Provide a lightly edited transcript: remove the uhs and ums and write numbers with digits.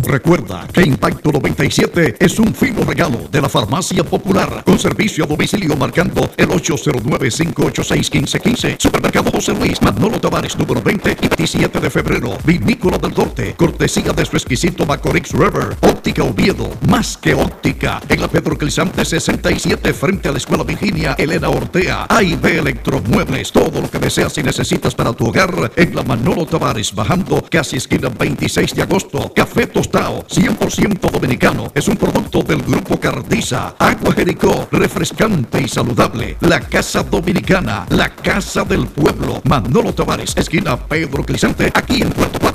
Recuerda que Impacto 97 es un fino regalo de la Farmacia Popular, con servicio a domicilio marcando el 809-586-1515. Supermercado José Luis, Manolo Tavares, número 20 y 27 de febrero. Vinícola del Norte, cortesía de su exquisito Macorix River. Óptica Oviedo, más que óptica. En la Pedro Clisante 67, frente a la Escuela Virginia Elena Ortea. A&B Electromuebles, todo lo que deseas y necesitas para tu hogar. En la Manolo Tavares, bajando casi esquina 26 de agosto. Café tostado, 100% dominicano. Es un producto del Grupo Cardiza. Agua Jericó, refrescante y saludable. La Casa Dominicana, la Casa del Pueblo. Manolo Tavares, esquina Pedro Clisante, aquí en Puerto Plata.